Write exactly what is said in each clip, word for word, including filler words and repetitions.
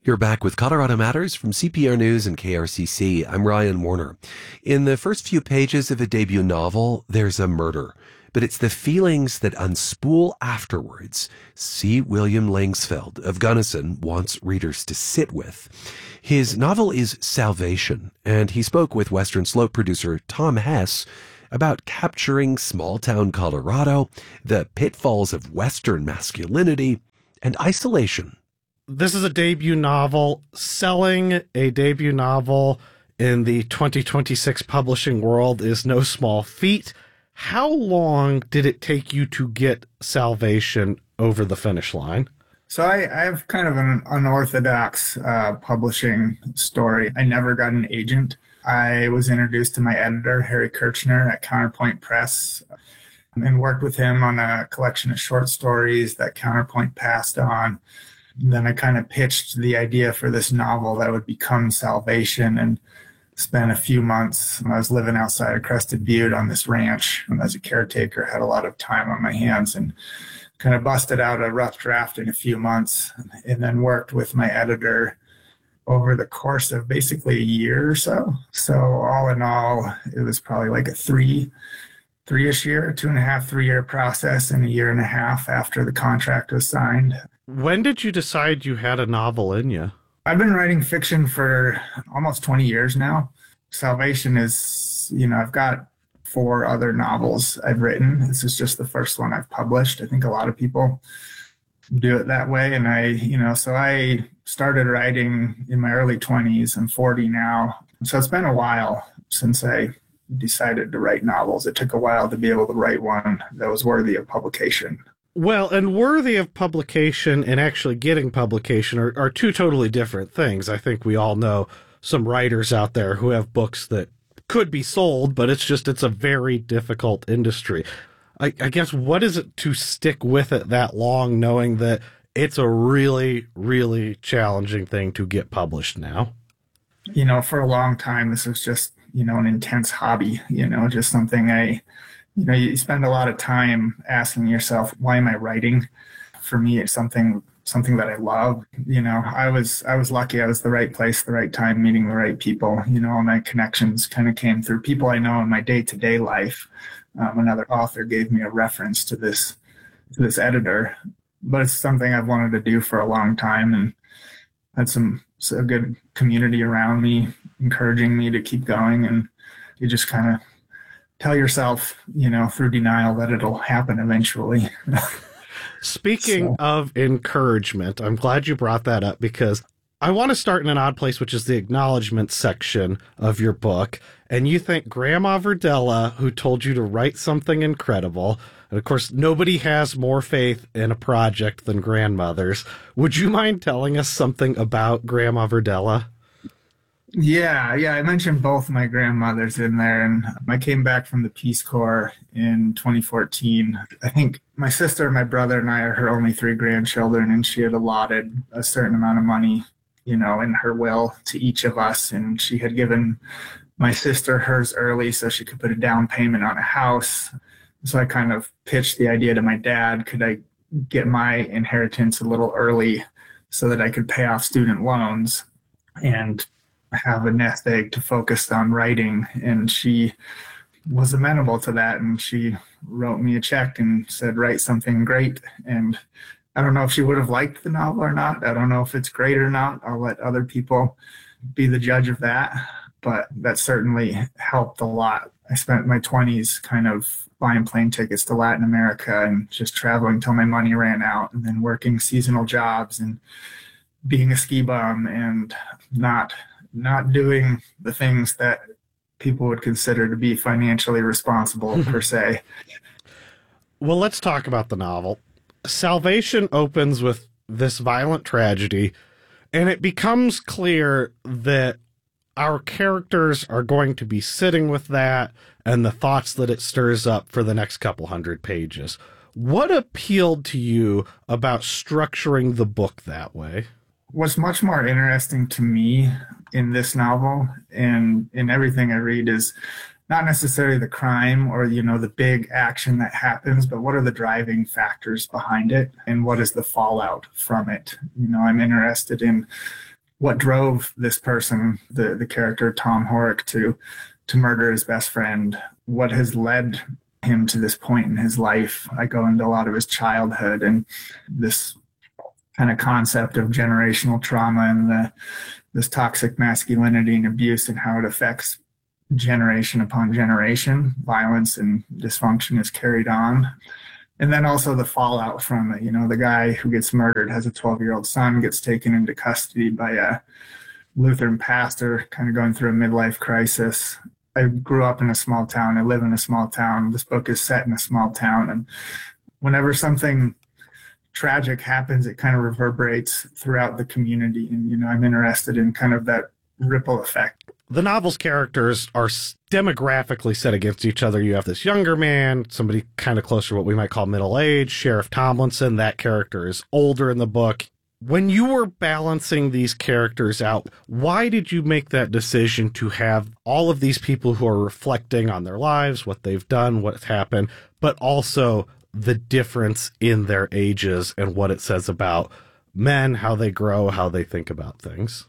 You're back with Colorado Matters from C P R News and K R C C. I'm Ryan Warner. In the first few pages of a debut novel, there's a murder, but it's the feelings that unspool afterwards C. William Langsfeld of Gunnison wants readers to sit with. His novel is Salvation, and he spoke with Western Slope producer Tom Hess about capturing small-town Colorado, the pitfalls of Western masculinity, and isolation. This is a debut novel. Selling a debut novel in the twenty twenty-six publishing world is no small feat. How long did it take you to get Salvation over the finish line? So I, I have kind of an unorthodox uh, publishing story. I never got an agent. I was introduced to my editor, Harry Kirchner, at Counterpoint Press, and worked with him on a collection of short stories that Counterpoint passed on. Then I kind of pitched the idea for this novel that would become Salvation, and spent a few months when I was living outside of Crested Butte on this ranch. And as a caretaker, had a lot of time on my hands and kind of busted out a rough draft in a few months, and then worked with my editor over the course of basically a year or so. So all in all, it was probably like a three, three-ish year, two and a half, three-year process, and a year and a half after the contract was signed. When did you decide you had a novel in you? I've been writing fiction for almost twenty years now. Salvation is, you know, I've got four other novels I've written. This is just the first one I've published. I think a lot of people do it that way. And I, you know, so I started writing in my early twenties. I'm forty now. So it's been a while since I decided to write novels. It took a while to be able to write one that was worthy of publication. Well, and worthy of publication and actually getting publication are, are two totally different things. I think we all know some writers out there who have books that could be sold, but it's just, it's a very difficult industry. I, I guess, what is it to stick with it that long, knowing that it's a really, really challenging thing to get published now? You know, for a long time, this was just, you know, an intense hobby, you know, just something I... You know, you spend a lot of time asking yourself, why am I writing? For me, it's something something that I love. You know, I was I was lucky. I was the right place, the right time, meeting the right people. You know, all my connections kind of came through people I know in my day-to-day life. Um, another author gave me a reference to this to this editor, but it's something I've wanted to do for a long time, and had some a good community around me encouraging me to keep going, and you just kind of tell yourself, you know, through denial that it'll happen eventually. Speaking so. of encouragement, I'm glad you brought that up, because I want to start in an odd place, which is the acknowledgement section of your book. And you thank Grandma Verdella, who told you to write something incredible. And of course, nobody has more faith in a project than grandmothers. Would you mind telling us something about Grandma Verdella? Yeah, yeah, I mentioned both my grandmothers in there, and I came back from the Peace Corps in twenty fourteen. I think my sister, my brother, and I are her only three grandchildren, and she had allotted a certain amount of money, you know, in her will to each of us, and she had given my sister hers early so she could put a down payment on a house. So I kind of pitched the idea to my dad, could I get my inheritance a little early so that I could pay off student loans and have a nest egg to focus on writing? And she was amenable to that, and she wrote me a check and said, write something great. And I don't know if she would have liked the novel or not. I don't know if it's great or not. I'll let other people be the judge of that, but that certainly helped a lot. I spent my twenties kind of buying plane tickets to Latin America and just traveling till my money ran out, and then working seasonal jobs and being a ski bum and not not doing the things that people would consider to be financially responsible per se. Well, let's talk about the novel. Salvation opens with this violent tragedy, and it becomes clear that our characters are going to be sitting with that and the thoughts that it stirs up for the next couple hundred pages. What appealed to you about structuring the book that way? What's much more interesting to me in this novel and in everything I read is not necessarily the crime or, you know, the big action that happens, but what are the driving factors behind it and what is the fallout from it? You know, I'm interested in what drove this person, the, the character Tom Horrick, to to murder his best friend, what has led him to this point in his life. I go into a lot of his childhood and this kind of concept of generational trauma and the, this toxic masculinity and abuse and how it affects generation upon generation. Violence and dysfunction is carried on. And then also the fallout from it. You know, the guy who gets murdered has a twelve-year-old son, gets taken into custody by a Lutheran pastor, kind of going through a midlife crisis. I grew up in a small town. I live in a small town. This book is set in a small town. And whenever something tragic happens, it kind of reverberates throughout the community. And, you know, I'm interested in kind of that ripple effect. The novel's characters are demographically set against each other. You have this younger man, somebody kind of closer to what we might call middle age, Sheriff Tomlinson. That character is older in the book. When you were balancing these characters out, why did you make that decision to have all of these people who are reflecting on their lives, what they've done, what's happened, but also the difference in their ages and what it says about men, how they grow, how they think about things?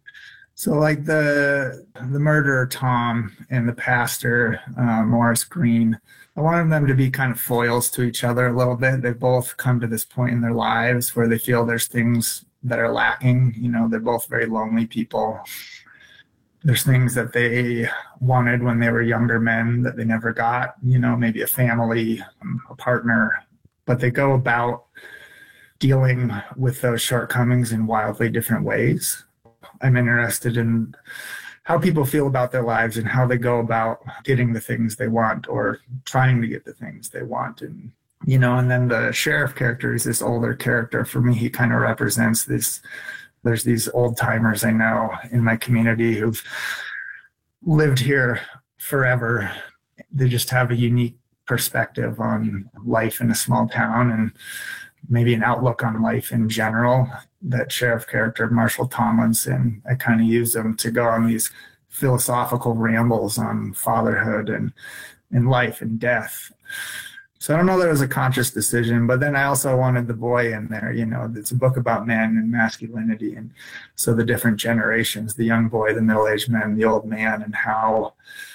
So like the the murderer, Tom, and the pastor, uh, Morris Green, I wanted them to be kind of foils to each other a little bit. They've both come to this point in their lives where they feel there's things that are lacking. You know, they're both very lonely people. There's things that they wanted when they were younger men that they never got, you know, maybe a family, um, a partner, but they go about dealing with those shortcomings in wildly different ways. I'm interested in how people feel about their lives and how they go about getting the things they want or trying to get the things they want. And, you know, and then the sheriff character is this older character. For me, he kind of represents this. There's these old timers I know in my community who've lived here forever. They just have a unique perspective on life in a small town and maybe an outlook on life in general. That sheriff character, Marshall Tomlinson, I kind of use him to go on these philosophical rambles on fatherhood and, and life and death. So I don't know that it was a conscious decision, but then I also wanted the boy in there. You know, it's a book about men and masculinity. And so the different generations, the young boy, the middle-aged man, the old man, and how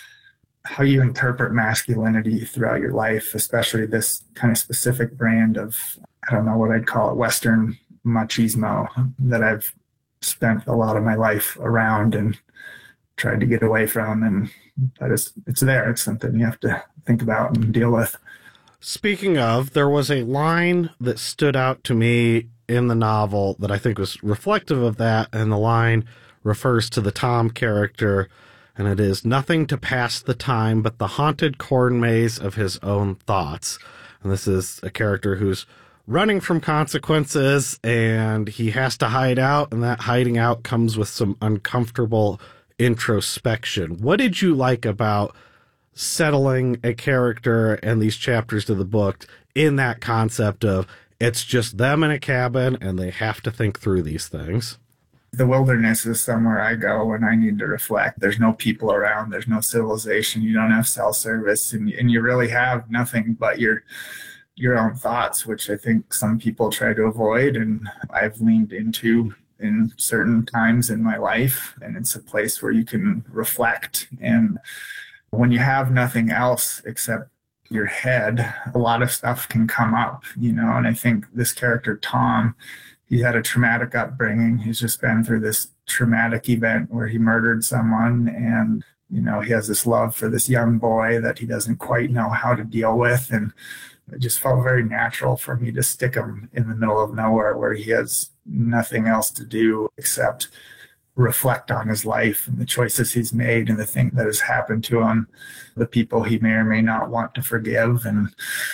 how you interpret masculinity throughout your life, especially this kind of specific brand of, I don't know what I'd call it, Western machismo that I've spent a lot of my life around and tried to get away from. And that is, it's there. It's something you have to think about and deal with. Speaking of, there was a line that stood out to me in the novel that I think was reflective of that, and the line refers to the Tom character, and it is, "Nothing to pass the time but the haunted corn maze of his own thoughts." And this is a character who's running from consequences, and he has to hide out, and that hiding out comes with some uncomfortable introspection. What did you like about settling a character and these chapters of the book in that concept of it's just them in a cabin and they have to think through these things? The wilderness is somewhere I go when I need to reflect. There's no people around. There's no civilization. You don't have cell service, and, and you really have nothing but your your own thoughts, which I think some people try to avoid, and I've leaned into in certain times in my life. And it's a place where you can reflect. And when you have nothing else except your head, a lot of stuff can come up, you know. And I think this character, Tom, he had a traumatic upbringing. He's just been through this traumatic event where he murdered someone. And, you know, he has this love for this young boy that he doesn't quite know how to deal with. And it just felt very natural for me to stick him in the middle of nowhere where he has nothing else to do except reflect on his life and the choices he's made and the thing that has happened to him, the people he may or may not want to forgive, and,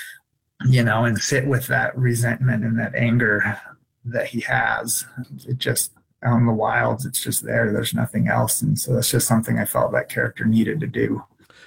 you know, and sit with that resentment and that anger that he has. It just, out in the wilds, it's just there. There's nothing else. And so that's just something I felt that character needed to do.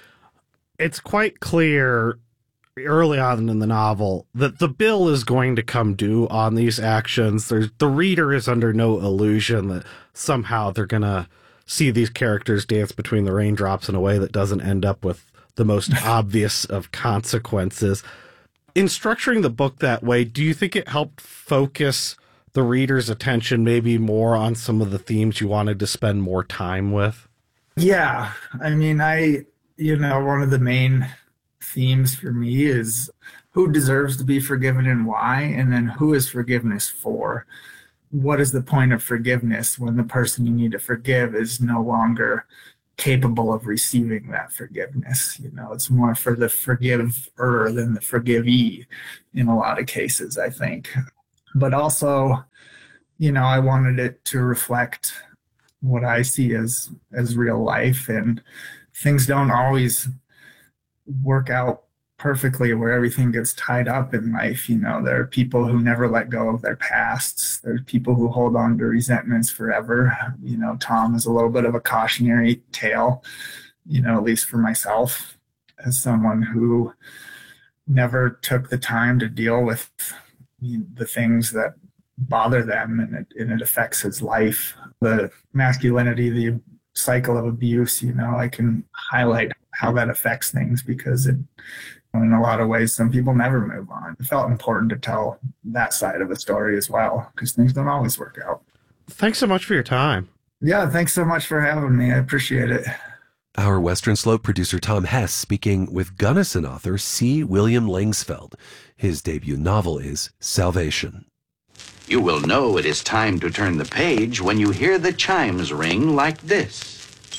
It's quite clear early on in the novel that the bill is going to come due on these actions. There's, the reader is under no illusion that somehow they're going to see these characters dance between the raindrops in a way that doesn't end up with the most obvious of consequences. In structuring the book that way, do you think it helped focus the reader's attention maybe more on some of the themes you wanted to spend more time with? Yeah. I mean, I, you know, one of the main themes for me is who deserves to be forgiven and why, and then who is forgiveness for? What is the point of forgiveness when the person you need to forgive is no longer capable of receiving that forgiveness? You know, it's more for the forgiver than the forgivee in a lot of cases, I think. But also, you know, I wanted it to reflect what I see as as real life, and things don't always work out perfectly where everything gets tied up in life. You know, there are people who never let go of their pasts. There's people who hold on to resentments forever. You know, Tom is a little bit of a cautionary tale, you know, at least for myself, as someone who never took the time to deal with the things that bother them, and it, and it affects his life. The masculinity, the cycle of abuse, you know, I can highlight how that affects things because it, in a lot of ways, some people never move on. It felt important to tell that side of the story as well, because things don't always work out. Thanks so much for your time. Yeah, thanks so much for having me. I appreciate it. Our Western Slope producer Tom Hess speaking with Gunnison author C. William Langsfeld. His debut novel is Salvation. You will know it is time to turn the page when you hear the chimes ring like this.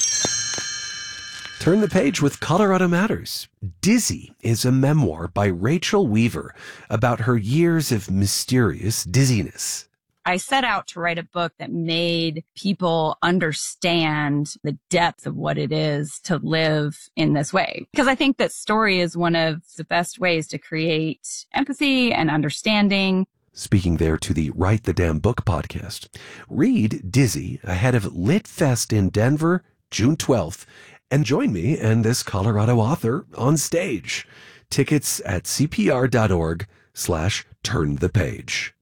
Turn the page with Colorado Matters. Dizzy is a memoir by Rachel Weaver about her years of mysterious dizziness. I set out to write a book that made people understand the depth of what it is to live in this way. Because I think that story is one of the best ways to create empathy and understanding. Speaking there to the Write the Damn Book podcast. Read Dizzy ahead of Lit Fest in Denver, June twelfth, and join me and this Colorado author on stage. Tickets at cpr.org slash turn the page.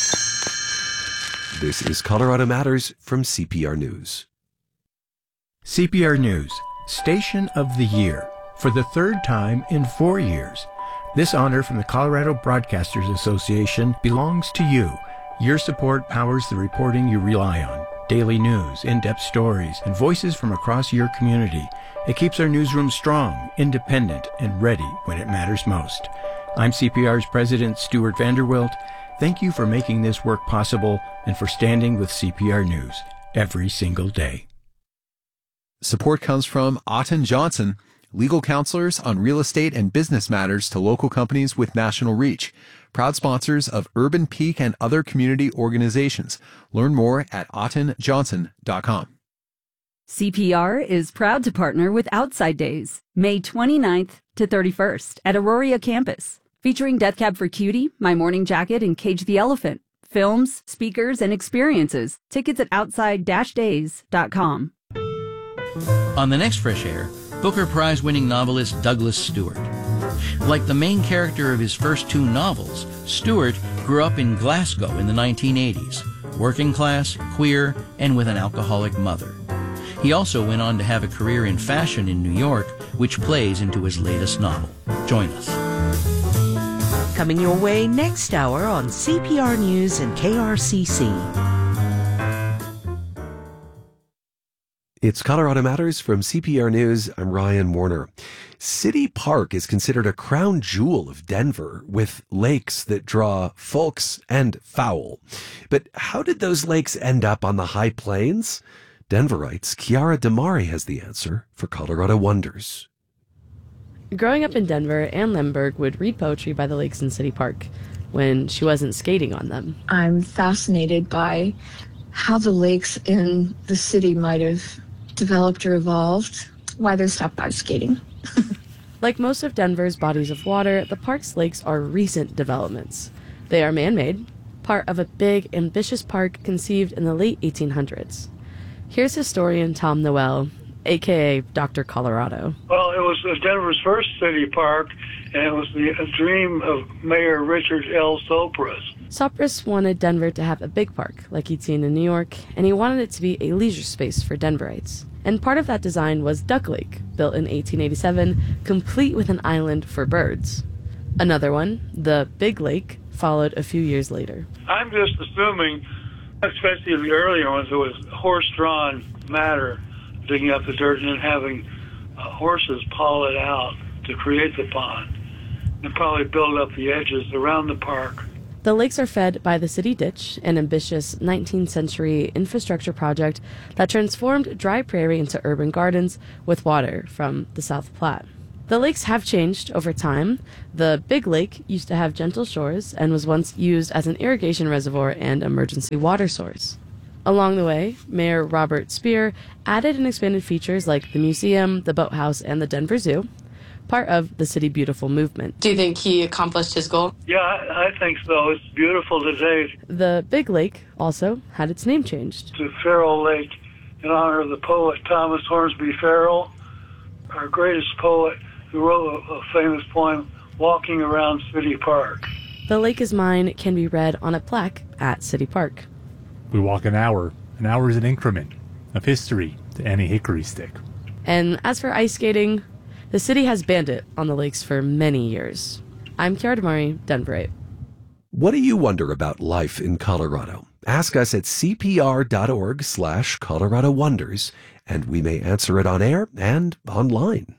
This is Colorado Matters from C P R News. C P R News, Station of the Year, for the third time in four years. This honor from the Colorado Broadcasters Association belongs to you. Your support powers the reporting you rely on. Daily news, in-depth stories, and voices from across your community. It keeps our newsroom strong, independent, and ready when it matters most. I'm C P R's President Stuart Vanderwilt. Thank you for making this work possible and for standing with C P R News every single day. Support comes from Otten Johnson, legal counselors on real estate and business matters to local companies with national reach. Proud sponsors of Urban Peak and other community organizations. Learn more at otten johnson dot com. C P R is proud to partner with Outside Days, May twenty-ninth to thirty-first at Aurora campus, featuring Death Cab for Cutie, My Morning Jacket, and Cage the Elephant. Films, speakers, and experiences. Tickets at outside days dot com. On the next Fresh Air, Booker Prize-winning novelist Douglas Stewart. Like the main character of his first two novels, Stewart grew up in Glasgow in the nineteen eighties, working class, queer, and with an alcoholic mother. He also went on to have a career in fashion in New York, which plays into his latest novel. Join us. Coming your way next hour on C P R News and K R C C. It's Colorado Matters from C P R News. I'm Ryan Warner. City Park is considered a crown jewel of Denver, with lakes that draw folks and fowl. But how did those lakes end up on the high plains? Denverites Kiara Damari has the answer for Colorado Wonders. Growing up in Denver, Ann Lemberg would read poetry by the lakes in City Park when she wasn't skating on them. I'm fascinated by how the lakes in the city might have developed or evolved, why they're stopped by skating. Like most of Denver's bodies of water, the park's lakes are recent developments. They are man-made, part of a big, ambitious park conceived in the late eighteen hundreds. Here's historian Tom Noel, a k a. Doctor Colorado. Well, it was Denver's first city park, and it was the a dream of Mayor Richard L. Sopris. Sopris wanted Denver to have a big park, like he'd seen in New York, and he wanted it to be a leisure space for Denverites. And part of that design was Duck Lake, built in eighteen eighty-seven, complete with an island for birds. Another one, the Big Lake, followed a few years later. I'm just assuming, especially the earlier ones, it was horse-drawn matter, digging up the dirt and then having uh, horses paw it out to create the pond and probably build up the edges around the park. The lakes are fed by the City Ditch, an ambitious nineteenth century infrastructure project that transformed dry prairie into urban gardens with water from the South Platte. The lakes have changed over time. The Big Lake used to have gentle shores and was once used as an irrigation reservoir and emergency water source. Along the way, Mayor Robert Speer added and expanded features like the museum, the boathouse, and the Denver Zoo, part of the City Beautiful movement. Do you think he accomplished his goal? Yeah, I, I think so. It's beautiful today. The Big Lake also had its name changed to Farrell Lake in honor of the poet Thomas Hornsby Farrell, our greatest poet, who wrote a, a famous poem, Walking Around City Park. The Lake is Mine can be read on a plaque at City Park. We walk an hour. An hour is an increment of history to any hickory stick. And as for ice skating, the city has banned it on the lakes for many years. I'm Kiara Damari, Denverite. What do you wonder about life in Colorado? Ask us at cpr.org slash Colorado Wonders, and we may answer it on air and online.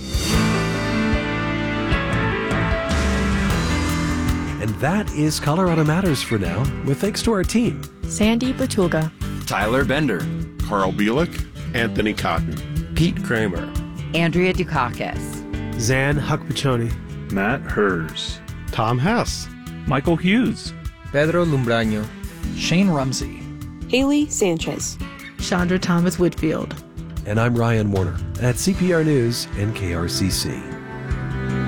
And that is Colorado Matters for now, with thanks to our team. Sandy Batulga, Tyler Bender, Carl Bielik, Anthony Cotton, Pete Kramer, Andrea Dukakis, Zan Huckpachoni, Matt Hers, Tom Hess, Michael Hughes, Pedro Lumbraño, Shane Rumsey, Haley Sanchez, Chandra Thomas Whitfield. And I'm Ryan Warner at C P R News and K R C C.